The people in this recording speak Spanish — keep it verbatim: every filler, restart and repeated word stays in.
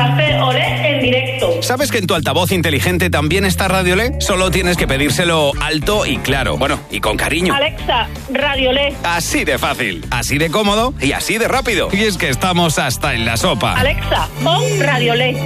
Café Olé en directo. ¿Sabes que en tu altavoz inteligente también está Radio Olé? Solo tienes que pedírselo alto y claro. Bueno, y con cariño. Alexa, Radio Olé. Así de fácil, así de cómodo y así de rápido. Y es que estamos hasta en la sopa. Alexa, pon Radio Olé.